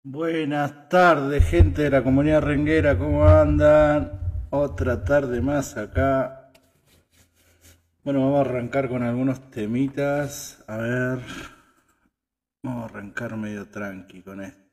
Buenas tardes, gente de la comunidad renguera, ¿cómo andan? Otra tarde más acá. Bueno, vamos a arrancar con algunos temitas. A ver, vamos a arrancar medio tranqui con esto.